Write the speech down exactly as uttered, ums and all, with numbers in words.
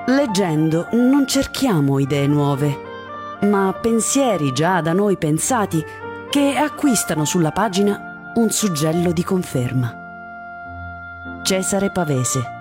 Leggendo non cerchiamo idee nuove, ma pensieri già da noi pensati che acquistano sulla pagina un suggello di conferma. Cesare Pavese.